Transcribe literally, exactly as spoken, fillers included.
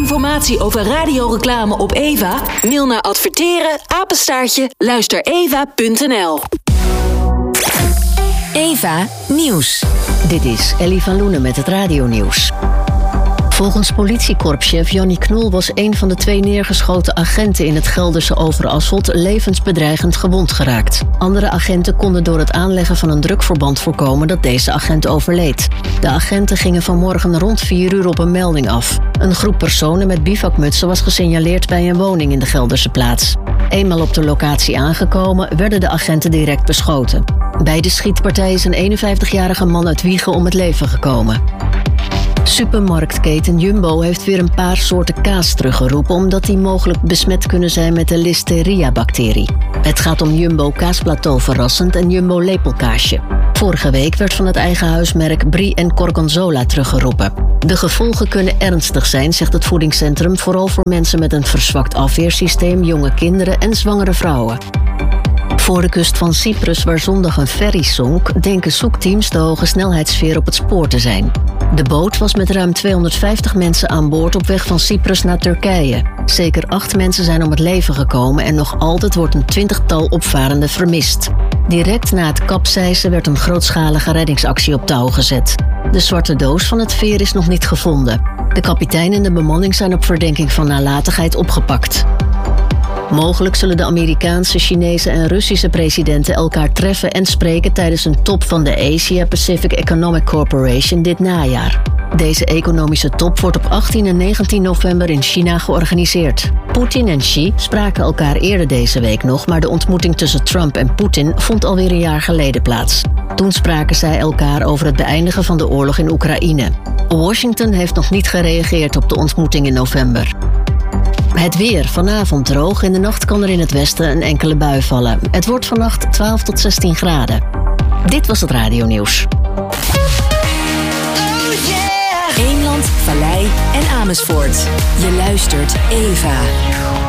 informatie over radioreclame op Eva? Mail naar adverteren apenstaartje luistereva punt n l. Eva Nieuws. Dit is Ellie van Loenen met het radionieuws. Volgens politiekorpschef Jannie Knol was een van de twee neergeschoten agenten in het Gelderse Overasselt levensbedreigend gewond geraakt. Andere agenten konden door het aanleggen van een drukverband voorkomen dat deze agent overleed. De agenten gingen vanmorgen rond vier uur op een melding af. Een groep personen met bivakmutsen was gesignaleerd bij een woning in de Gelderse plaats. Eenmaal op de locatie aangekomen werden de agenten direct beschoten. Bij de schietpartij is een eenenvijftigjarige man uit Wijchen om het leven gekomen. Supermarktketen Jumbo heeft weer een paar soorten kaas teruggeroepen omdat die mogelijk besmet kunnen zijn met de Listeria-bacterie. Het gaat om Jumbo kaasplateau verrassend en Jumbo lepelkaasje. Vorige week werd van het eigen huismerk Brie en Gorgonzola teruggeroepen. De gevolgen kunnen ernstig zijn, zegt het voedingscentrum, vooral voor mensen met een verzwakt afweersysteem, jonge kinderen en zwangere vrouwen. Voor de kust van Cyprus, waar zondag een ferry zonk, denken zoekteams de hoge snelheidssfeer op het spoor te zijn. De boot was met ruim tweehonderdvijftig mensen aan boord op weg van Cyprus naar Turkije. Zeker acht mensen zijn om het leven gekomen en nog altijd wordt een twintigtal opvarenden vermist. Direct na het kapseizen werd een grootschalige reddingsactie op touw gezet. De zwarte doos van het veer is nog niet gevonden. De kapitein en de bemanning zijn op verdenking van nalatigheid opgepakt. Mogelijk zullen de Amerikaanse, Chinese en Russische presidenten elkaar treffen en spreken tijdens een top van de Asia Pacific Economic Corporation dit najaar. Deze economische top wordt op achttien en negentien november in China georganiseerd. Poetin en Xi spraken elkaar eerder deze week nog, maar de ontmoeting tussen Trump en Poetin vond alweer een jaar geleden plaats. Toen spraken zij elkaar over het beëindigen van de oorlog in Oekraïne. Washington heeft nog niet gereageerd op de ontmoeting in november. Het weer. Vanavond droog. In de nacht kan er in het westen een enkele bui vallen. Het wordt vannacht twaalf tot zestien graden. Dit was het radionieuws. Oh yeah! Eemland, Vallei en Amersfoort. Je luistert Eva.